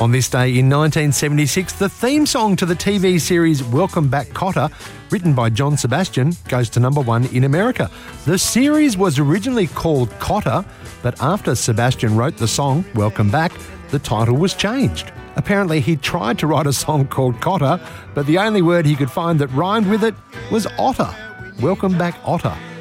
On this day in 1976, the theme song to the TV series Welcome Back, Kotter, written by John Sebastian, goes to number 1 in America. The series was originally called Kotter, but after Sebastian wrote the song Welcome Back, the title was changed. Apparently, he tried to write a song called Kotter, but the only word he could find that rhymed with it was otter. Welcome Back, Otter.